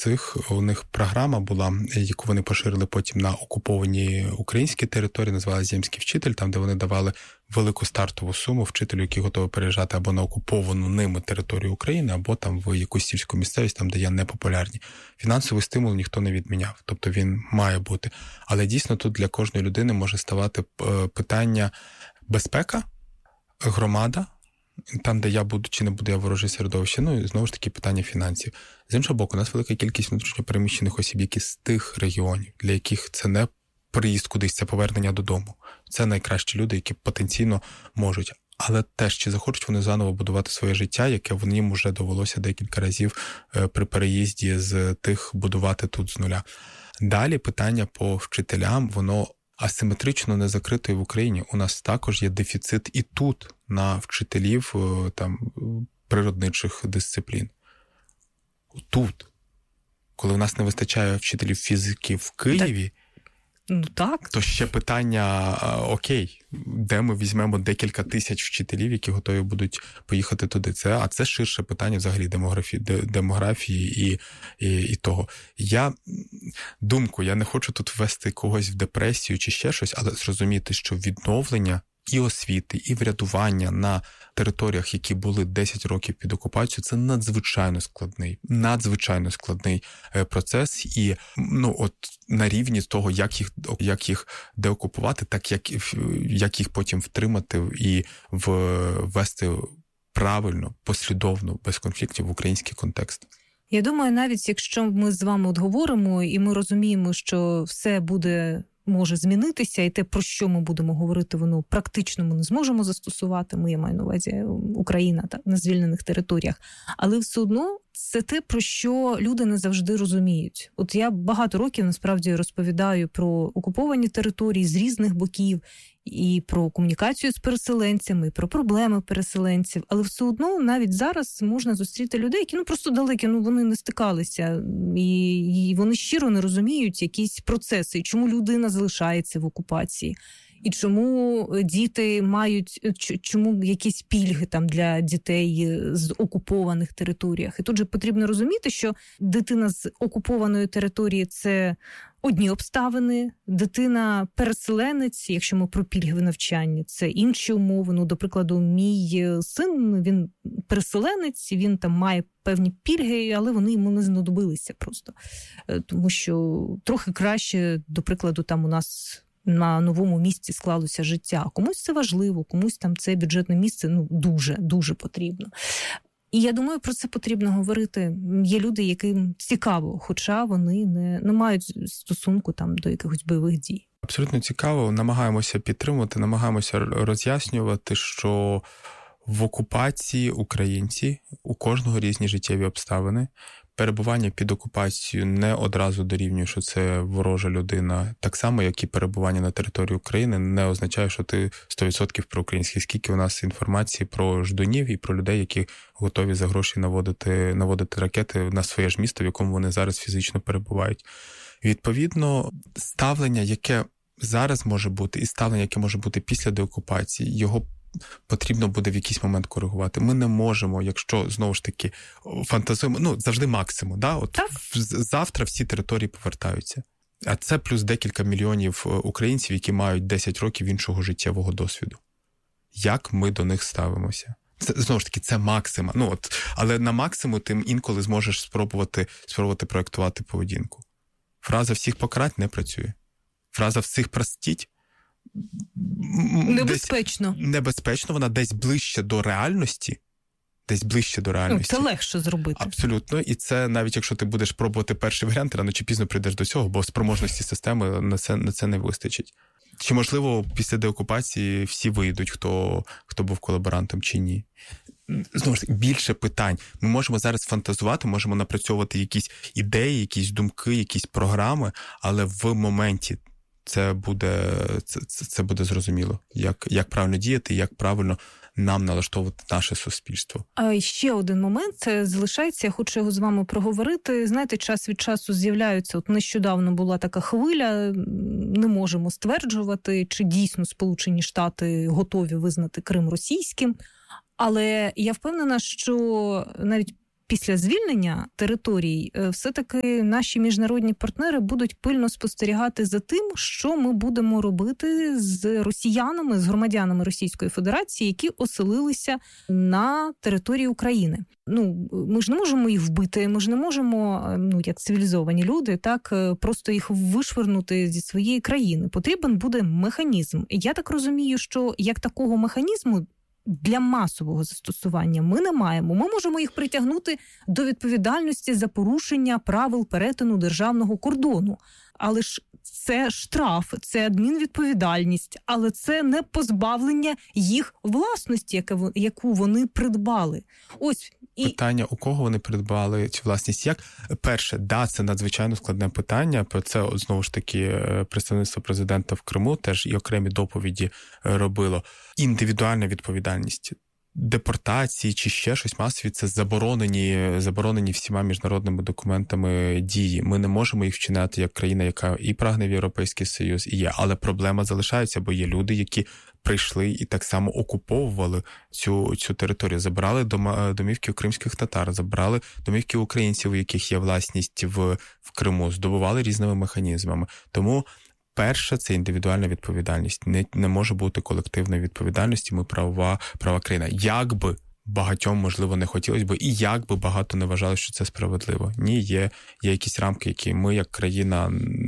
цих у них програма була, яку вони поширили потім на окуповані українські території, називалася «Земський вчитель», там, де вони давали велику стартову суму вчителю, який готовий переїжджати або на окуповану ними територію України, або там в якусь сільську місцевість, там, де є непопулярні. Фінансовий стимул ніхто не відміняв, тобто він має бути. Але дійсно тут для кожної людини може ставати питання безпека, громада, там, де я буду чи не буду я вороже середовище, ну і знову ж таки питання фінансів. З іншого боку, у нас велика кількість внутрішньопереміщених осіб, які з тих регіонів, для яких це не приїзд кудись, це повернення додому. Це найкращі люди, які потенційно можуть. Але теж, чи захочуть вони заново будувати своє життя, яке їм вже довелося декілька разів при переїзді з тих будувати тут з нуля. Далі питання по вчителям, воно асиметрично не закрито і в Україні. У нас також є дефіцит і тут на вчителів там природничих дисциплін. Тут. Коли у нас не вистачає вчителів фізики в Києві, так. То ще питання, окей, де ми візьмемо декілька тисяч вчителів, які готові будуть поїхати туди. А це ширше питання взагалі демографії і того. Я не хочу тут ввести когось в депресію чи ще щось, але зрозуміти, що відновлення і освіти, і врядування на територіях, які були 10 років під окупацією, це надзвичайно складний процес. І на рівні того, як їх деокупувати, так як їх потім втримати і ввести правильно, послідовно, без конфліктів в український контекст. Я думаю, навіть якщо ми з вами говоримо, і ми розуміємо, що все може змінитися, і те, про що ми будемо говорити, воно практично ми не зможемо застосувати, я маю на увазі Україна на звільнених територіях, але все одно це те, про що люди не завжди розуміють. От я багато років, насправді, розповідаю про окуповані території з різних боків, і про комунікацію з переселенцями, і про проблеми переселенців, але все одно навіть зараз можна зустріти людей, які просто далекі, вони не стикалися, і вони щиро не розуміють якісь процеси, і чому людина залишається в окупації, і чому діти чому якісь пільги там для дітей з окупованих територіях. І тут же потрібно розуміти, що дитина з окупованої території – це одні обставини, дитина-переселенець, якщо ми про пільги в навчанні, це інші умови. До прикладу, мій син, він переселенець, він там має певні пільги, але вони йому не знадобилися просто. Тому що трохи краще, до прикладу, там у нас на новому місці склалося життя. Комусь це важливо, комусь там це бюджетне місце дуже, дуже потрібно. І я думаю, про це потрібно говорити. Є люди, яким цікаво, хоча вони не мають стосунку там до якихось бойових дій. Абсолютно цікаво. Намагаємося підтримувати, намагаємося роз'яснювати, що в окупації українці, у кожного різні життєві обставини. Перебування під окупацією не одразу дорівнює, що це ворожа людина. Так само, як і перебування на території України не означає, що ти 100% проукраїнський. Скільки у нас інформації про ждунів і про людей, які готові за гроші наводити ракети на своє ж місто, в якому вони зараз фізично перебувають. Відповідно, ставлення, яке зараз може бути, і ставлення, яке може бути після деокупації, його потрібно буде в якийсь момент коригувати. Ми не можемо, якщо, знову ж таки, фантазуємо, завжди максимум, да? Завтра всі території повертаються. А це плюс декілька мільйонів українців, які мають 10 років іншого життєвого досвіду. Як ми до них ставимося? Це, знову ж таки, це максима. Але на максимум ти інколи зможеш спробувати проєктувати поведінку. Фраза «всіх покарать» не працює. Фраза «всіх простіть» небезпечно, вона десь ближче до реальності. Це легше зробити. Абсолютно. І це навіть якщо ти будеш пробувати перший варіант, рано чи пізно прийдеш до цього, бо спроможності системи на це не вистачить. Чи, можливо, після деокупації всі вийдуть, хто був колаборантом, чи ні? Знову ж таки, більше питань. Ми можемо зараз фантазувати, можемо напрацьовувати якісь ідеї, якісь думки, якісь програми, але в моменті це буде зрозуміло, як правильно діяти, як правильно нам налаштовувати наше суспільство. А ще один момент залишається, я хочу його з вами проговорити. Знаєте, час від часу з'являються, нещодавно була така хвиля, не можемо стверджувати, чи дійсно Сполучені Штати готові визнати Крим російським, але я впевнена, що навіть після звільнення територій все-таки наші міжнародні партнери будуть пильно спостерігати за тим, що ми будемо робити з росіянами, з громадянами Російської Федерації, які оселилися на території України. Ми ж не можемо їх вбити, ми ж не можемо, як цивілізовані люди, так просто їх вишвернути зі своєї країни. Потрібен буде механізм. Я так розумію, що як такого механізму для масового застосування ми не маємо. Ми можемо їх притягнути до відповідальності за порушення правил перетину державного кордону. Але ж це штраф, це адмінвідповідальність, але це не позбавлення їх власності, яку вони придбали. Ось і питання, у кого вони придбали цю власність. Як перше, це надзвичайно складне питання. Про це знову ж таки представництво президента в Криму теж і окремі доповіді робило. Індивідуальна відповідальність. Депортації чи ще щось масові, це заборонені всіма міжнародними документами дії. Ми не можемо їх вчиняти як країна, яка і прагне в Європейський Союз, і є. Але проблема залишається, бо є люди, які прийшли і так само окуповували цю територію. Забрали домівки кримських татар, забрали домівки українців, у яких є власність в Криму, здобували різними механізмами. Тому перше, це індивідуальна відповідальність. Не може бути колективної відповідальності, ми права країна. Як би багатьом, можливо, не хотілося б, і як би багато не вважали, що це справедливо. Ні, є якісь рамки, які ми, як країна,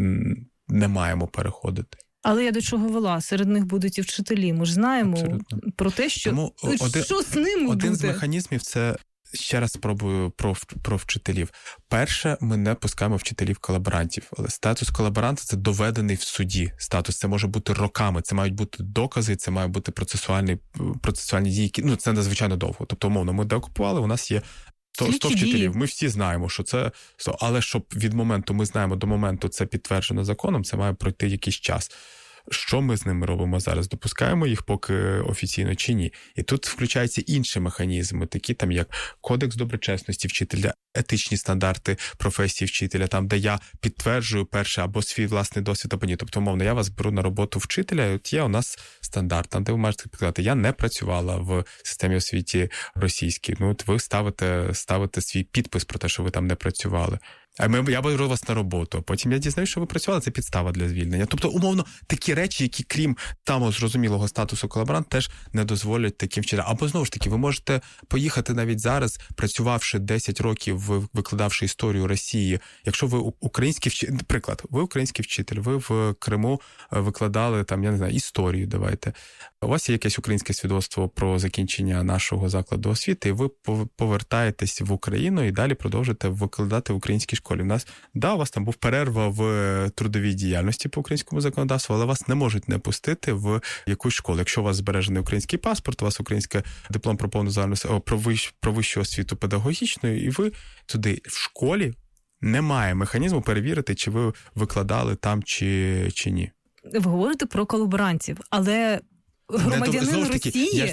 не маємо переходити. Але я до чого вела? Серед них будуть і вчителі. Ми ж знаємо абсолютно про те, що що з ними буде. Один з механізмів – це, ще раз спробую про вчителів. Перше, ми не пускаємо вчителів-колаборантів. Але статус колаборанта – це доведений в суді статус. Це може бути роками, це мають бути докази, це мають бути процесуальні дії. Це надзвичайно довго. Тобто, умовно, ми деокупували, у нас є 100 вчителів. Ми всі знаємо, що це... Але щоб від моменту ми знаємо до моменту це підтверджено законом, це має пройти якийсь час. Що ми з ними робимо зараз? Допускаємо їх поки офіційно чи ні? І тут включаються інші механізми, такі там як кодекс доброчесності вчителя, етичні стандарти професії вчителя, там, де я підтверджую перше або свій власний досвід, або ні. Тобто, умовно, я вас беру на роботу вчителя, і от є у нас стандарт, там, де ви можете сказати, я не працювала в системі освіті російській. От ви ставите свій підпис про те, що ви там не працювали. Я беру вас на роботу, потім я дізнаюсь, що ви працювали, це підстава для звільнення. Тобто, умовно, такі речі, які, крім там зрозумілого статусу колаборант, теж не дозволять таким чином. Або, знову ж таки, ви можете поїхати навіть зараз, працювавши 10 років, викладавши історію Росії. Якщо ви український вчитель, приклад, ви український вчитель, ви в Криму викладали, там, я не знаю, історію, давайте. У вас є якесь українське свідоцтво про закінчення нашого закладу освіти, і ви повертаєтесь в Україну і далі продовжуєте викладати в українській школі. У вас там був перерва в трудовій діяльності по українському законодавству, але вас не можуть не пустити в якусь школу. Якщо у вас збережений український паспорт, у вас український диплом про повну загальну про вищу освіту педагогічну, і ви туди в школі немає механізму перевірити, чи ви викладали там, чи ні. Ви говорите про колаборантів, але громадянин Росії,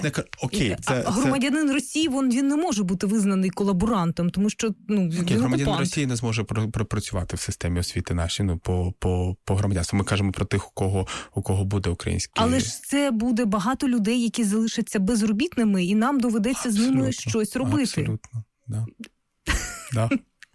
громадянин Росії, він не може бути визнаний колаборантом, тому що громадянин Росії не зможе працювати в системі освіти нашій, по громадянству. Ми кажемо про тих, у кого буде український. Але ж це буде багато людей, які залишаться безробітними, і нам доведеться з ними щось робити. Абсолютно, да.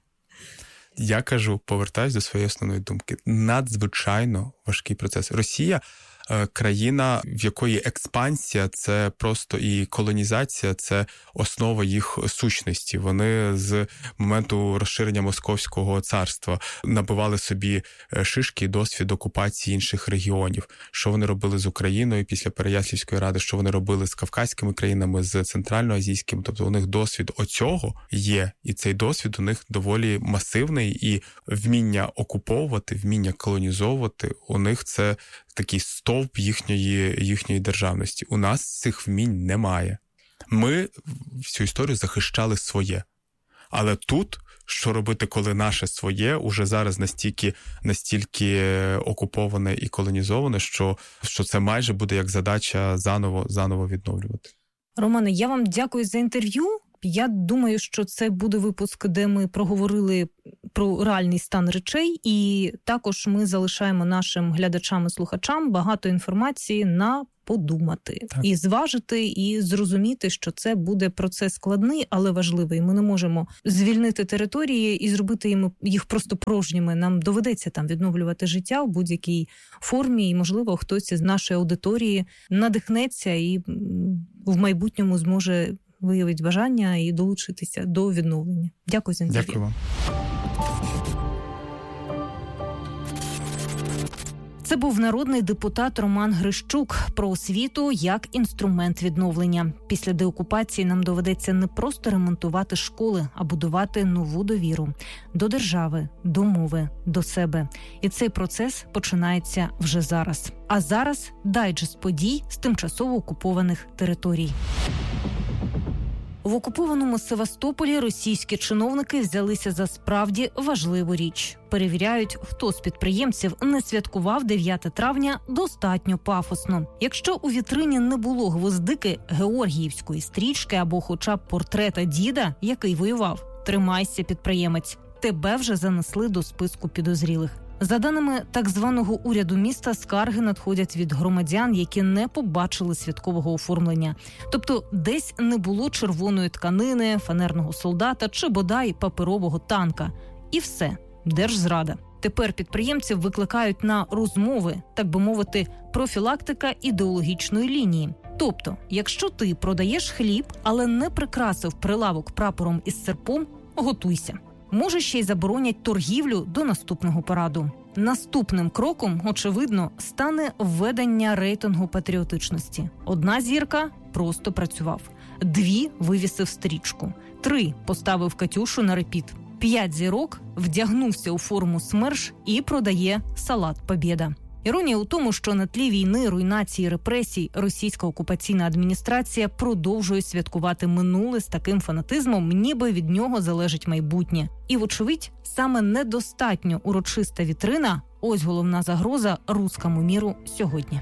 Я кажу, повертаюсь до своєї основної думки. Надзвичайно важкий процес. Росія – країна, в якої експансія – це просто і колонізація – це основа їх сущності. Вони з моменту розширення Московського царства набивали собі шишки і досвід окупації інших регіонів. Що вони робили з Україною після Переяславської ради, що вони робили з кавказькими країнами, з центральноазійськими. Тобто у них досвід оцього є, і цей досвід у них доволі масивний, і вміння окуповувати, вміння колонізовувати, у них це такий стовп їхньої державності. У нас цих вмінь немає. Ми всю історію захищали своє. Але тут, що робити, коли наше своє уже зараз настільки окуповане і колонізоване, що це майже буде як задача заново відновлювати. Романе, я вам дякую за інтерв'ю. Я думаю, що це буде випуск, де ми проговорили про реальний стан речей, і також ми залишаємо нашим глядачам і слухачам багато інформації на подумати, і зважити, і зрозуміти, що це буде процес складний, але важливий. Ми не можемо звільнити території і зробити їх просто порожніми. Нам доведеться там відновлювати життя в будь-якій формі, і, можливо, хтось із нашої аудиторії надихнеться і в майбутньому зможе виявити бажання і долучитися до відновлення. Дякую за інтерв'ю. Дякую вам. Це був народний депутат Роман Грищук про освіту як інструмент відновлення. Після деокупації нам доведеться не просто ремонтувати школи, а будувати нову довіру до держави, до мови, до себе. І цей процес починається вже зараз. А зараз дайджест подій з тимчасово окупованих територій. В окупованому Севастополі російські чиновники взялися за справді важливу річ. Перевіряють, хто з підприємців не святкував 9 травня достатньо пафосно. Якщо у вітрині не було гвоздики, георгіївської стрічки або хоча б портрета діда, який воював, тримайся, підприємець. Тебе вже занесли до списку підозрілих. За даними так званого уряду міста, скарги надходять від громадян, які не побачили святкового оформлення. Тобто десь не було червоної тканини, фанерного солдата чи бодай паперового танка. І все. Держзрада. Тепер підприємців викликають на розмови, так би мовити, профілактика ідеологічної лінії. Тобто, якщо ти продаєш хліб, але не прикрасив прилавок прапором із серпом, готуйся. Може, ще й заборонять торгівлю до наступного параду. Наступним кроком, очевидно, стане введення рейтингу патріотичності. 1 зірка просто працював. 2 вивісив стрічку. 3 поставив Катюшу на репіт. 5 зірок вдягнувся у форму СМЕРШ і продає салат «Побєда». Іронія у тому, що на тлі війни, руйнації, репресій російська окупаційна адміністрація продовжує святкувати минуле з таким фанатизмом, ніби від нього залежить майбутнє. І, вочевидь, саме недостатньо урочиста вітрина – ось головна загроза руському міру сьогодні.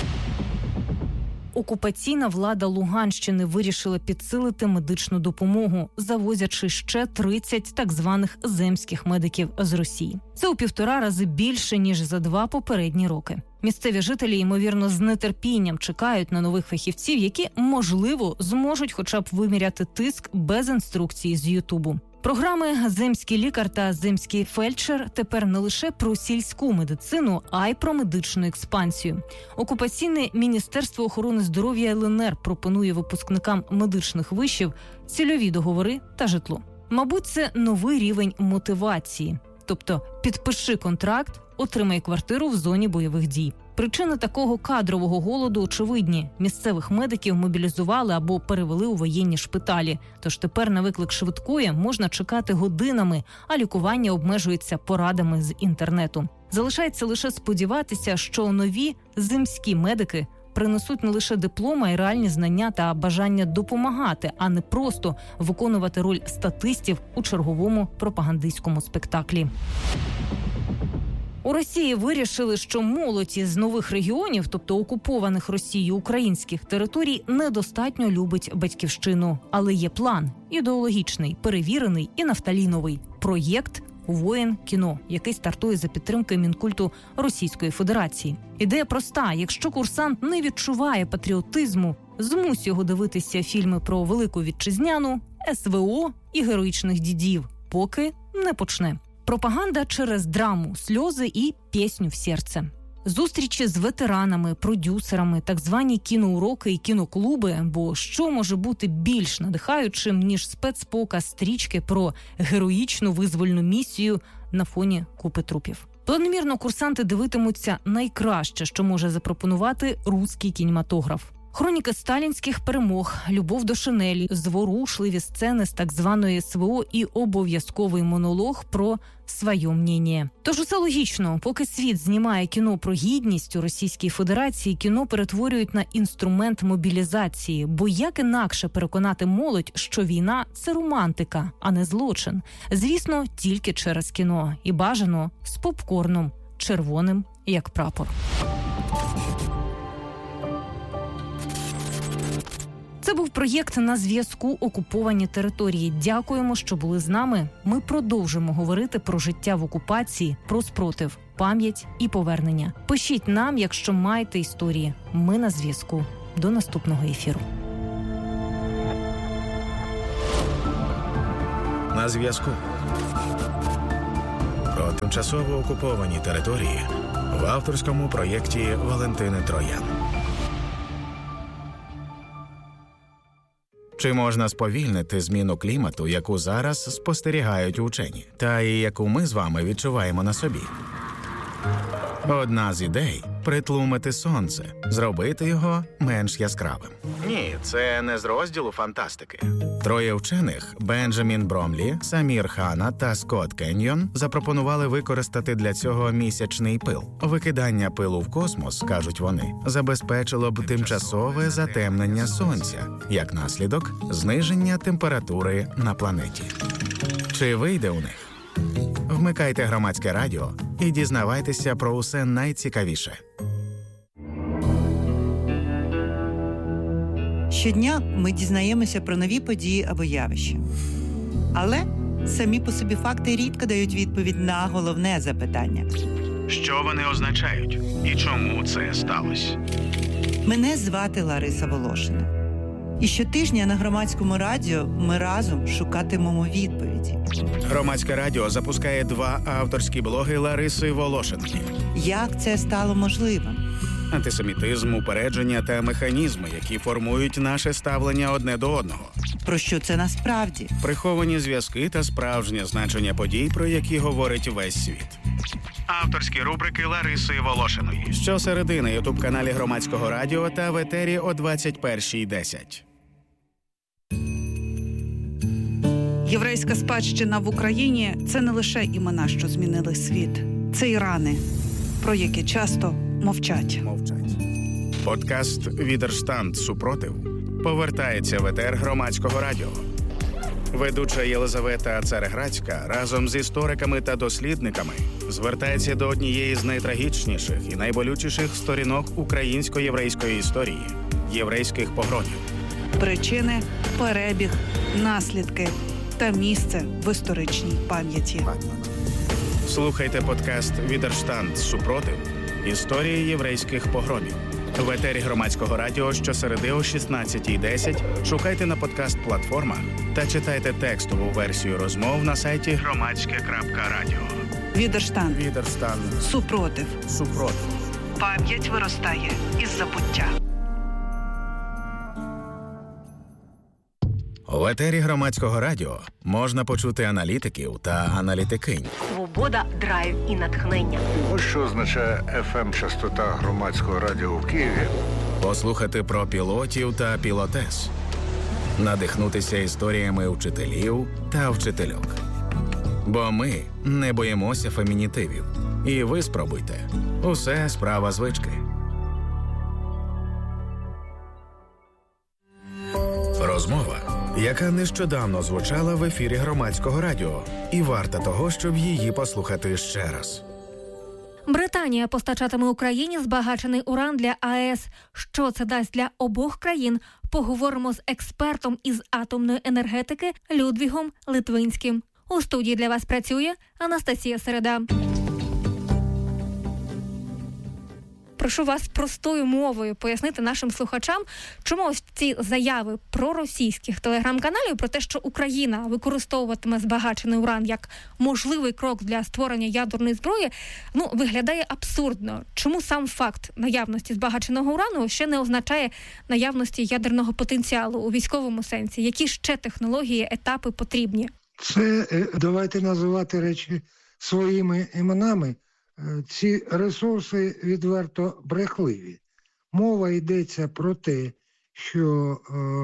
Окупаційна влада Луганщини вирішила підсилити медичну допомогу, завозячи ще 30 так званих земських медиків з Росії. Це у 1,5 рази більше, ніж за 2 попередні роки. Місцеві жителі, ймовірно, з нетерпінням чекають на нових фахівців, які, можливо, зможуть хоча б виміряти тиск без інструкції з Ютубу. Програми «Земський лікар» та «Земський фельдшер» тепер не лише про сільську медицину, а й про медичну експансію. Окупаційне Міністерство охорони здоров'я ЛНР пропонує випускникам медичних вишів цільові договори та житло. Мабуть, це новий рівень мотивації. Тобто підпиши контракт, отримай квартиру в зоні бойових дій. Причини такого кадрового голоду очевидні. Місцевих медиків мобілізували або перевели у воєнні шпиталі. Тож тепер на виклик швидкої можна чекати годинами, а лікування обмежується порадами з інтернету. Залишається лише сподіватися, що нові земські медики принесуть не лише дипломи, а й реальні знання та бажання допомагати, а не просто виконувати роль статистів у черговому пропагандистському спектаклі. У Росії вирішили, що молодь із нових регіонів, тобто окупованих Росією українських територій, недостатньо любить батьківщину. Але є план – ідеологічний, перевірений і нафталіновий – проєкт «Воїн кіно», який стартує за підтримки Мінкульту Російської Федерації. Ідея проста – якщо курсант не відчуває патріотизму, змусь його дивитися фільми про Велику Вітчизняну, СВО і героїчних дідів, поки не почне. Пропаганда через драму, сльози і пісню в серце. Зустрічі з ветеранами, продюсерами, так звані кіноуроки і кіноклуби, бо що може бути більш надихаючим, ніж спецпоказ стрічки про героїчну визвольну місію на фоні купи трупів. Планомірно курсанти дивитимуться найкраще, що може запропонувати руський кінематограф. Хроніки сталінських перемог, любов до шинелі, зворушливі сцени з так званої СВО і обов'язковий монолог про своє мнення. Тож усе логічно, поки світ знімає кіно про гідність, у Російській Федерації кіно перетворюють на інструмент мобілізації, бо як інакше переконати молодь, що війна – це романтика, а не злочин. Звісно, тільки через кіно. І бажано з попкорном, червоним, як прапор. Це був проєкт «На зв'язку. Окуповані території». Дякуємо, що були з нами. Ми продовжимо говорити про життя в окупації, про спротив, пам'ять і повернення. Пишіть нам, якщо маєте історії. Ми на зв'язку. До наступного ефіру. На зв'язку. Про тимчасово окуповані території в авторському проєкті Валентини Троян. Чи можна сповільнити зміну клімату, яку зараз спостерігають учені, та і яку ми з вами відчуваємо на собі? Одна з ідей – притлумити сонце, зробити його менш яскравим. Ні, це не з розділу фантастики. Троє вчених – Бенджамін Бромлі, Самір Хана та Скотт Кеньйон – запропонували використати для цього місячний пил. Викидання пилу в космос, кажуть вони, забезпечило б тимчасове затемнення сонця, як наслідок – зниження температури на планеті. Чи вийде у них? Вмикайте громадське радіо і дізнавайтеся про усе найцікавіше. Щодня ми дізнаємося про нові події або явища. Але самі по собі факти рідко дають відповідь на головне запитання. Що вони означають? І чому це сталося? Мене звати Лариса Волошина. І щотижня на громадському радіо ми разом шукатимемо відповіді. Громадське радіо запускає 2 авторські блоги Лариси Волошинки. Як це стало можливим? Антисемітизм, упередження та механізми, які формують наше ставлення одне до одного. Про що це насправді? Приховані зв'язки та справжнє значення подій, про які говорить весь світ. Авторські рубрики Лариси Волошиної. Щосереди на ютуб-каналі Громадського радіо та в етері о 21:10. Єврейська спадщина в Україні – це не лише імена, що змінили світ. Це і рани, про які часто мовчать. Подкаст «Відерштанд. Супротив» повертається в етер Громадського радіо. Ведуча Єлизавета Цареградська разом з істориками та дослідниками звертається до однієї з найтрагічніших і найболючіших сторінок українсько-єврейської історії – єврейських погромів. Причини, перебіг, наслідки та місце в історичній пам'яті. Слухайте подкаст «Відерштанд. Супротив. Історії єврейських погромів». В етері Громадського радіо щосереди о 16:10 шукайте на подкаст-платформах та читайте текстову версію розмов на сайті громадське.радіо. Відерштанд. Супротив. Пам'ять виростає із забуття. В етері Громадського радіо можна почути аналітиків та аналітикинь. Свобода, драйв і натхнення. Ось що означає FM-частота Громадського радіо в Києві. Послухати про пілотів та пілотес. Надихнутися історіями вчителів та вчительок. Бо ми не боїмося фемінітивів. І ви спробуйте. Усе справа звички. Розмова, яка нещодавно звучала в ефірі Громадського радіо, і варта того, щоб її послухати ще раз. Британія постачатиме Україні збагачений уран для АЕС. Що це дасть для обох країн? Поговоримо з експертом із атомної енергетики Людвігом Литвинським. У студії для вас працює Анастасія Середа. Прошу вас простою мовою пояснити нашим слухачам, чому ось ці заяви проросійських телеграм-каналів про те, що Україна використовуватиме збагачений уран як можливий крок для створення ядерної зброї, виглядає абсурдно. Чому сам факт наявності збагаченого урану ще не означає наявності ядерного потенціалу у військовому сенсі? Які ще технології, етапи потрібні? Це, давайте називати речі своїми іменами. Ці ресурси відверто брехливі. Мова йдеться про те, що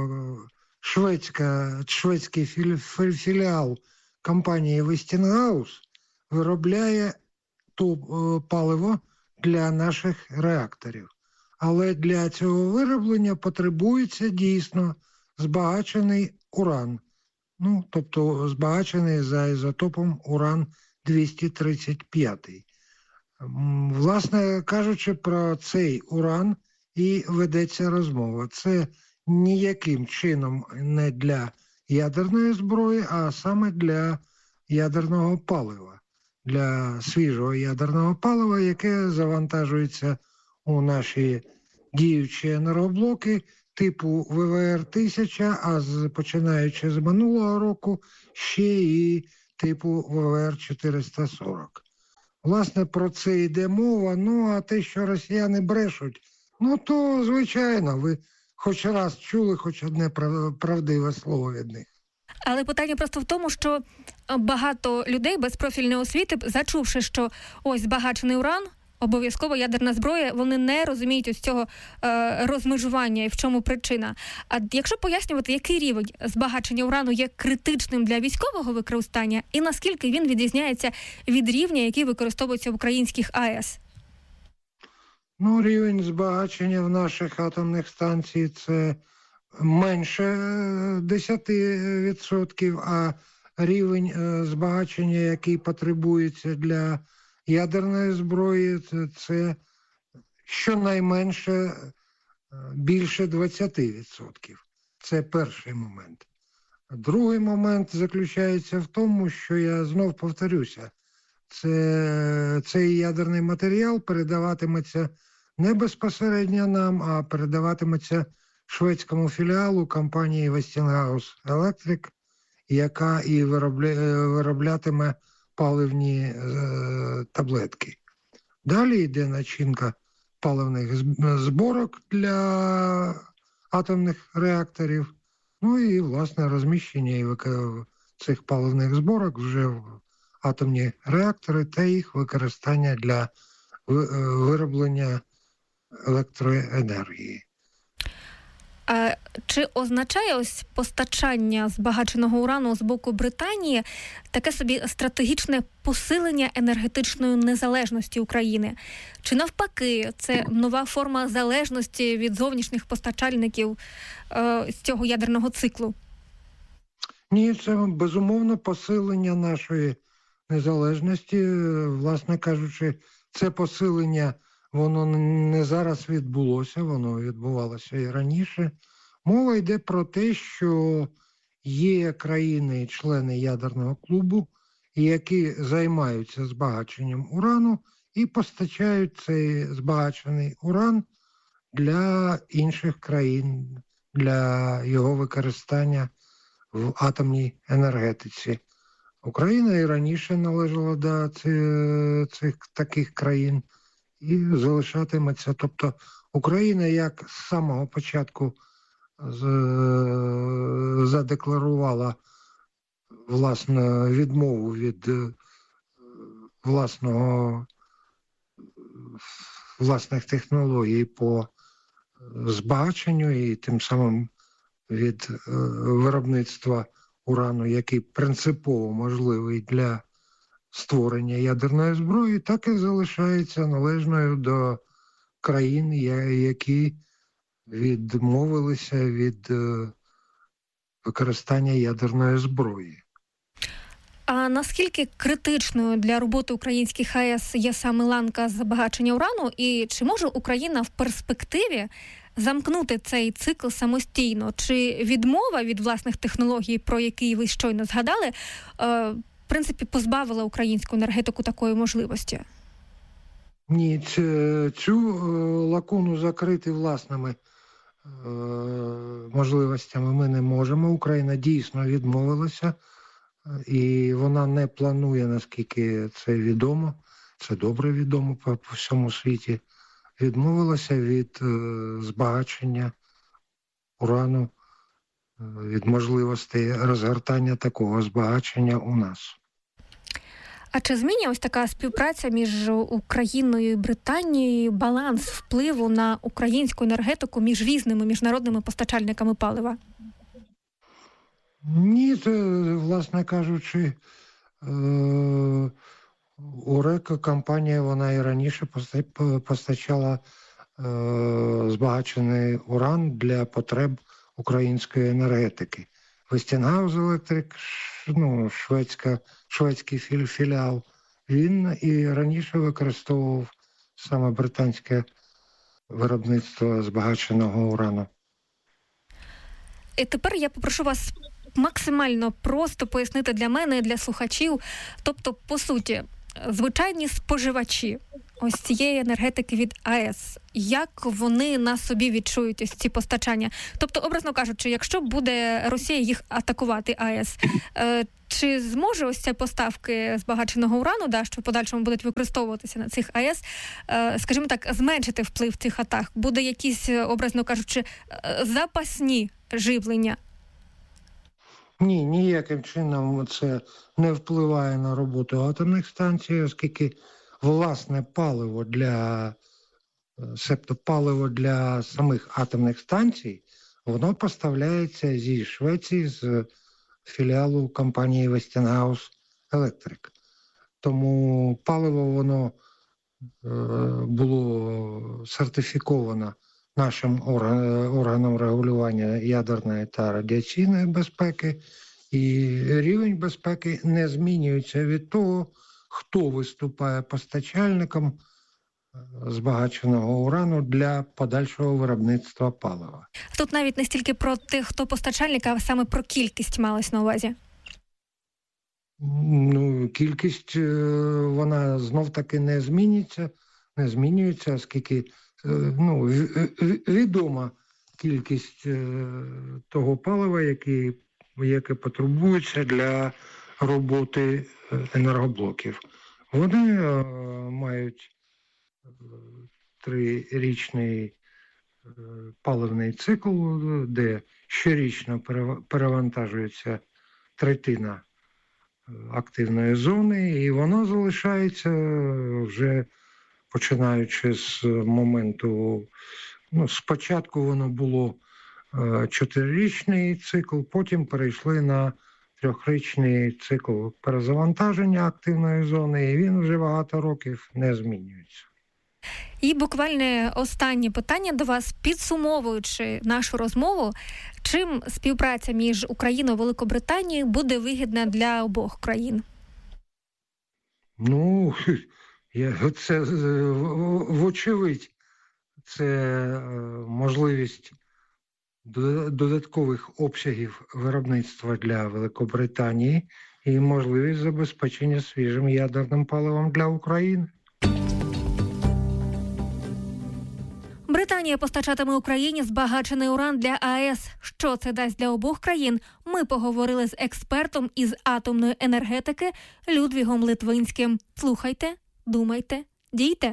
шведський філіал компанії Westinghouse виробляє паливо для наших реакторів. Але для цього вироблення потребується дійсно збагачений уран. Тобто збагачений за ізотопом уран-235. Власне кажучи, про цей уран і ведеться розмова. Це ніяким чином не для ядерної зброї, а саме для ядерного палива, для свіжого ядерного палива, яке завантажується у наші діючі енергоблоки типу ВВР-1000, а починаючи з минулого року ще і типу ВВР-440. Власне, про це йде мова. Ну, а те, що росіяни брешуть, ну, то, звичайно, ви хоч раз чули хоч одне правдиве слово від них. Але питання просто в тому, що багато людей без профільної освіти, зачувши, що ось збагачений уран, обов'язково ядерна зброя, вони не розуміють ось цього розмежування і в чому причина. А якщо пояснювати, який рівень збагачення урану є критичним для військового використання і наскільки він відрізняється від рівня, який використовується в українських АЕС? Ну, рівень збагачення в наших атомних станціях – це менше 10%, а рівень збагачення, який потребується для ядерної зброї, це щонайменше більше 20%. Це перший момент. Другий момент заключається в тому, що я знов повторюся, цей ядерний матеріал передаватиметься не безпосередньо нам, а передаватиметься шведському філіалу компанії Westinghouse Electric, яка і вироблятиме паливні таблетки. Далі йде начинка паливних зборок для атомних реакторів, ну і, власне, розміщення цих паливних зборок вже в атомні реактори та їх використання для вироблення електроенергії. А чи означає ось постачання збагаченого урану з боку Британії таке собі стратегічне посилення енергетичної незалежності України? Чи навпаки, це нова форма залежності від зовнішніх постачальників з цього ядерного циклу? Ні, це безумовно посилення нашої незалежності. Власне кажучи, це посилення, воно не зараз відбулося, воно відбувалося і раніше. Мова йде про те, що є країни-члени ядерного клубу, які займаються збагаченням урану і постачають цей збагачений уран для інших країн, для його використання в атомній енергетиці. Україна і раніше належала до цих таких країн і залишатиметься. Тобто Україна як з самого початку задекларувала власну відмову від власних технологій по збагаченню і тим самим від виробництва урану, який принципово можливий для створення ядерної зброї, так і залишається належною до країн, які відмовилися від використання ядерної зброї. А наскільки критичною для роботи українських АЕС є саме ланка збагачення урану? І чи може Україна в перспективі замкнути цей цикл самостійно? Чи відмова від власних технологій, про які ви щойно згадали, в принципі, позбавила українську енергетику такої можливості? Ні, цю лакуну закрити власними можливостями ми не можемо. Україна дійсно відмовилася, і вона не планує, наскільки це відомо, це добре відомо по всьому світі, відмовилася від збагачення урану, від можливості розгортання такого збагачення у нас. А чи змінює ось така співпраця між Україною і Британією баланс впливу на українську енергетику між різними міжнародними постачальниками палива? Ні, це, власне кажучи, УРЕК компанія, вона і раніше постачала збагачений уран для потреб української енергетики. Westinghouse Electric, шведський філіал, він і раніше використовував саме британське виробництво збагаченого урану. І тепер я попрошу вас максимально просто пояснити для мене і для слухачів. Тобто, по суті, звичайні споживачі ось цієї енергетики від АЕС, як вони на собі відчують ось ці постачання? Тобто, образно кажучи, якщо буде Росія їх атакувати, АЕС, чи зможе ось ці поставки збагаченого урану, що в подальшому будуть використовуватися на цих АЕС, скажімо так, зменшити вплив цих атак? Буде якісь, образно кажучи, запасні живлення? Ні, ніяким чином це не впливає на роботу атомних станцій, оскільки власне паливо для самих атомних станцій, воно поставляється зі Швеції, з філіалу компанії Westinghouse Electric. Тому паливо воно було сертифіковано нашим органом регулювання ядерної та радіаційної безпеки, і рівень безпеки не змінюється від того, хто виступає постачальником збагаченого урану для подальшого виробництва палива. Тут навіть не стільки про тих, хто постачальник, а саме про кількість малась на увазі. Кількість, вона знов-таки не змінюється, оскільки відома кількість того палива, яке потребується для роботи енергоблоків. Вони мають 3-річний паливний цикл, де щорічно перевантажується третина активної зони, і воно залишається вже починаючи з моменту, спочатку воно було 4-річний цикл, потім перейшли на 3-річний цикл перезавантаження активної зони, і він вже багато років не змінюється. І буквально останнє питання до вас, підсумовуючи нашу розмову, чим співпраця між Україною і Великобританією буде вигідна для обох країн? Це вочевидь, це можливість додаткових обсягів виробництва для Великобританії і можливість забезпечення свіжим ядерним паливом для України. Британія постачатиме Україні збагачений уран для АЕС. Що це дасть для обох країн? Ми поговорили з експертом із атомної енергетики Людвігом Литвинським. Слухайте, думайте, дійте.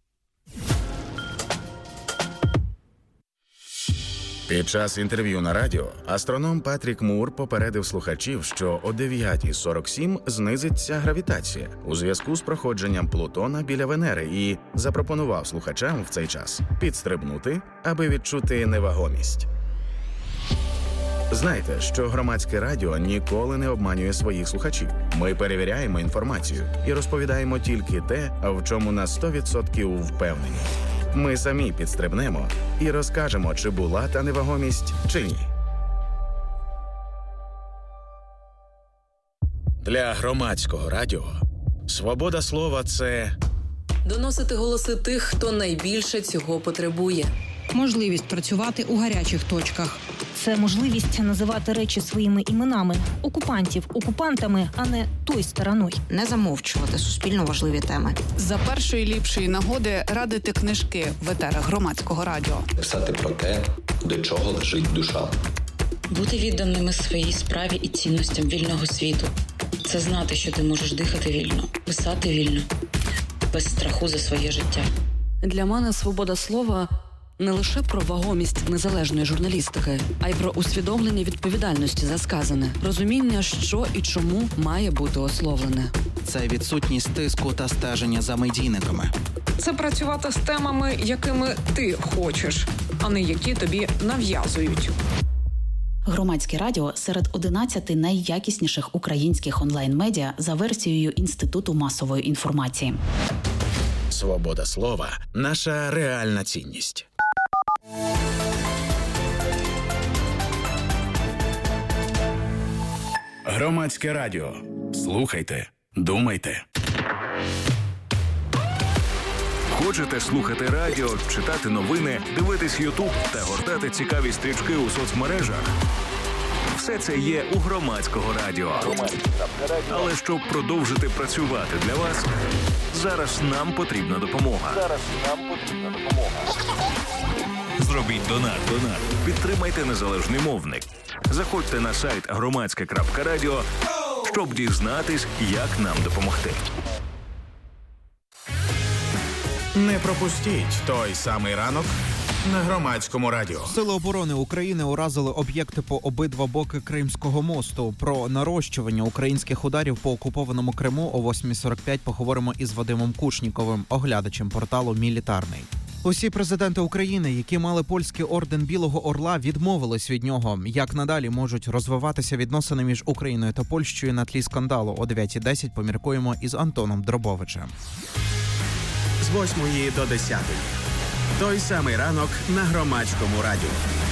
Під час інтерв'ю на радіо астроном Патрік Мур попередив слухачів, що о 9:47 знизиться гравітація у зв'язку з проходженням Плутона біля Венери і запропонував слухачам в цей час підстрибнути, аби відчути невагомість. Знайте, що громадське радіо ніколи не обманює своїх слухачів. Ми перевіряємо інформацію і розповідаємо тільки те, в чому на 100% впевнені. Ми самі підстрибнемо і розкажемо, чи була та невагомість, чи ні. Для громадського радіо свобода слова – це доносити голоси тих, хто найбільше цього потребує. Можливість працювати у гарячих точках. Це можливість називати речі своїми іменами. Окупантів окупантами, а не той стороною. Не замовчувати суспільно важливі теми. За першої ліпшої нагоди радити книжки в етерах громадського радіо. Писати про те, до чого лежить душа. Бути відданими своїй справі і цінностям вільного світу. Це знати, що ти можеш дихати вільно, писати вільно, без страху за своє життя. Для мене свобода слова – не лише про вагомість незалежної журналістики, а й про усвідомлення відповідальності за сказане, розуміння, що і чому має бути ословлене. Це відсутність тиску та стеження за медійниками. Це працювати з темами, якими ти хочеш, а не які тобі нав'язують. Громадське радіо серед 11 найякісніших українських онлайн-медіа за версією Інституту масової інформації. Свобода слова – наша реальна цінність. Громадське радіо. Слухайте, думайте. Хочете слухати радіо, читати новини, дивитись YouTube та гортати цікаві стрічки у соцмережах? Все це є у Громадського радіо. Але щоб продовжити працювати для вас, зараз нам потрібна допомога. Зробіть донат. Підтримайте незалежний мовник. Заходьте на сайт громадське.радіо, щоб дізнатись, як нам допомогти. Не пропустіть той самий ранок на Громадському радіо. Сили оборони України уразили об'єкти по обидва боки Кримського мосту. Про нарощування українських ударів по окупованому Криму о 8:45 поговоримо із Вадимом Кушніковим, оглядачем порталу «Мілітарний». Усі президенти України, які мали польський орден Білого Орла, відмовились від нього. Як надалі можуть розвиватися відносини між Україною та Польщею на тлі скандалу? О 9:10 поміркуємо із Антоном Дробовичем. З 8 до 10. Той самий ранок на Громадському радіо.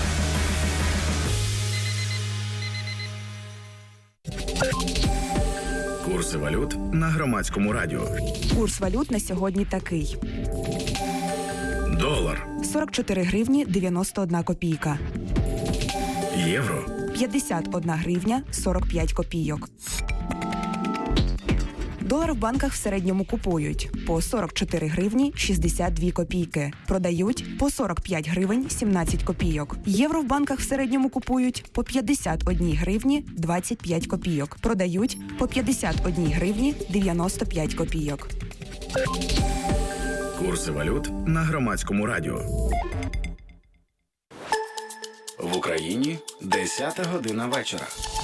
Курси валют на Громадському радіо. Курс валют на сьогодні такий. Долар 44 гривні 91 копійка. Євро 51 гривня 45 копійок. Долар в банках в середньому купують по 44 гривні 62 копійки. Продають по 45 гривень 17 копійок. Євро в банках в середньому купують по 51 гривні 25 копійок. Продають по 51 гривні 95 копійок. Курси валют на Громадському радіо. В Україні 10 година вечора.